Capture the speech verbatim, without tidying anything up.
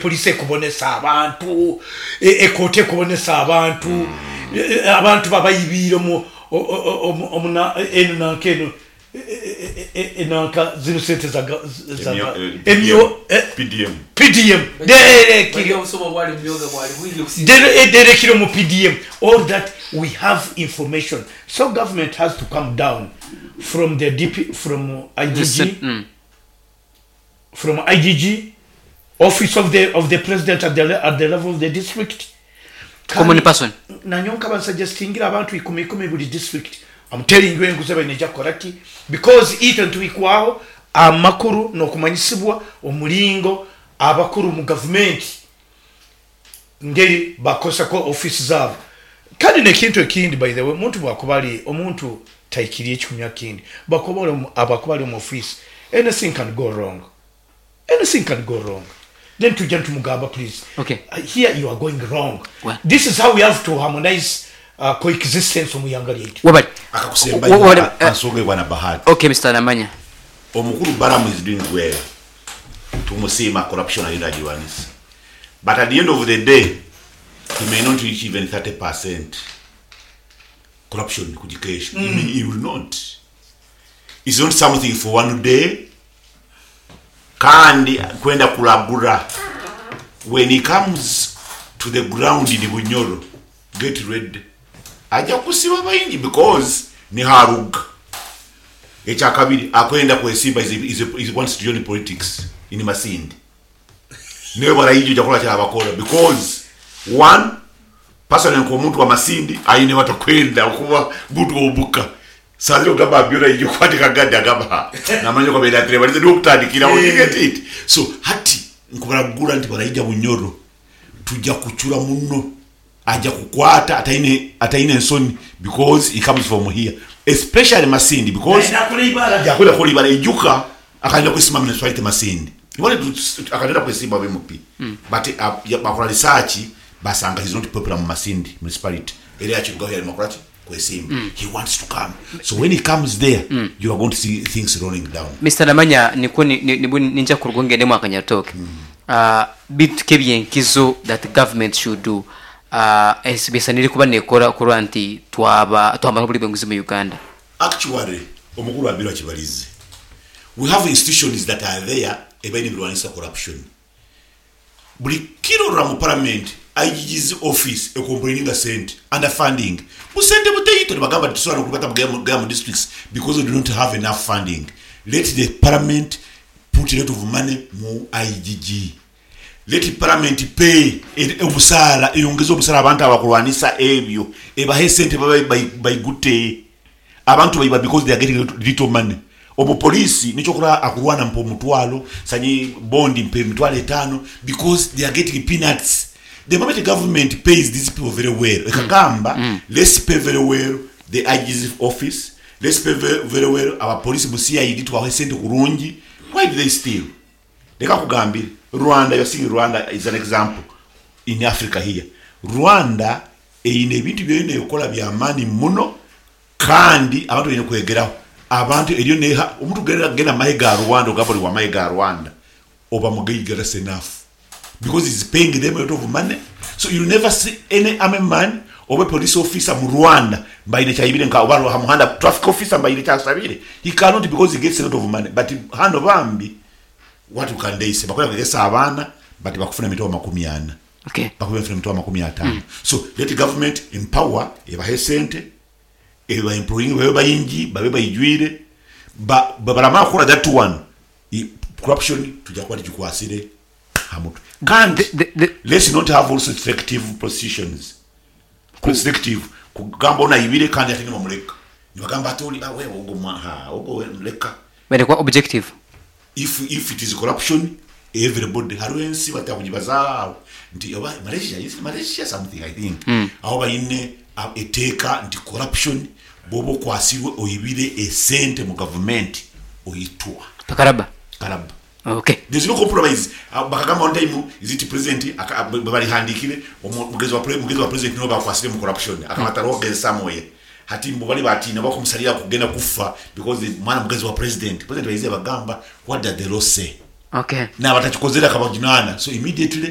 police kubonesa abantu ekote kubonesa abantu abantu babayibiro mu omuna enna keno enanka zero sente za za emyo P D M P D M dere kilo somo wali myoga wali wingi kusi dere dere kilo mu P D M. All that we have information, so government has to come down from the D P, from I G G, mm. from I G G, office of the of the president at the at the level of the district. Common person. Nanyonka ba suggesting abantu ikumi ikumi buli district. I'm telling you ngusaba neja correct because it to ikwaho amakuru no kumanyisibwa omulingo abakuru mu government ngeri bakosa ko office zabo kandi ne kintu ekindi by the way muntu bwakubali omuntu taikiriye kikumya kindi bakobole abakubali mu office anything can go wrong anything can go wrong then to gentle mugaba please okay uh, here you are going wrong well, this is how we have to harmonize uh, coexistence mu younger age wabali akakusemba asoge bwana bahati okay Mister Namanya omukuru Baramu is doing well tumusema corruption ayirajiwanisa but at the end of the day he may not reach even thirty percent corruption kujikesha mm. I mean, he will not. It's not something for one day kandi kwenda kulabura. When he comes to the ground in Bunyoro, get ready aja kusiba bayingi because ni haruga echa kabiri akwenda kwesimba is is, is wants to join politics in Masindi niwe barayije jakula cha abakora because one person ko muntu wa Masindi ayine watakwenda kuba butu obuka sajo gaba biora yijo kwatika gadi agaba namanyo kwa bela trebalize dokutandikira on get it so hati nkubaragura nti barayija Bunyoro tujja kuchura muno aja kukwata ataine ataine nsoni because he comes from here especially Masindi because yakwenda kulibala ijuka akaenda kusimama na swite Masindi ibone akaenda kusimama be mupi mm. but uh, bakora research basanga he's not popular mu Masindi municipality ere achiruga here democrat kwesimba mm. he wants to come so when he comes there mm. you are going to see things rolling down. Mister Namanya niko ninja kurugongende mwakanyatoke mm. uh bit kebyen kizo that government should do uh esibesa nili kuba nekora kuranti twaba twamba buli benguzi mu Uganda. Actually omukuru abiro kibalize we have institutions that are there ebeni bilwanisa corruption buli kilo ra mu parliament I G G's office e complaining a cent underfunding busente buteyito bagamba tusana kubata mu districts because they do not have enough funding. Let the parliament put a lot of money mu I G G. Let the parliament pay obusala eyongezo obusala abantu abakulwanisa ebyo ebahe sente by by gute abantu bayiba because they are getting little money. Obo police nicho kura akulwana mpo mutwalo sanyi bondi mpe mutwalo etano because they are getting peanuts. The moment the government pays these people very well, ekagamba mm. mm. let's pay very well the I G G's office, let's pay very, very well our police mu C I D to our sente kurungi. Why do they steal? Leka kugambira Rwanda, you see Rwanda is an example in Africa here. Rwanda eyine ebintu byene yokola bya mani muno kandi abantu bene kwegeraho abantu eriyo neha omuntu gera gena mahega Rwanda ogaboli wa mahega Rwanda oba mugigera enough because he's paying them a lot of money. So you'll never see any army man or a police officer in Rwanda by the Chaibin and Kawamuhanda traffic officer by the Tasabiri. He cannot because he gets a lot of money. But hand of Ambi, what you can they say? Bakuna gesa Savannah, but Bakuna Mito Makumiana. Okay. Bakuna from Tomakumiata. So let the government empower Eva Hesente, Eva employing Weba Inji, Babeba Ijuide, but Babaramako that one. Corruption to Jakwati Jukwaside. Can't the, the, let's not have also selective positions. Selective kugamba na ibire kandi atini mamuleka. Nibagamba toli awe ogo maha ogo leka. But what objective? If if it is corruption, everybody haruensi batakujibaza nti yoba Malaysia is Malaysia something I think. Mm. Aho bayine eteka nti corruption bobo kwasiwe oyibire e sente mu government oyitwa. Takaraba. Karaba. Okay. There's no compromise. Bakagamba on time is it president bali handikile omugezi wa president wa president no bakwasile mu corruption akamata roge somewhere hati mbali batina bakumsalira kugenda kufa because the man mugezi wa president president waize bagamba what does the law say? Okay. Na batachikozera kabajinana so immediately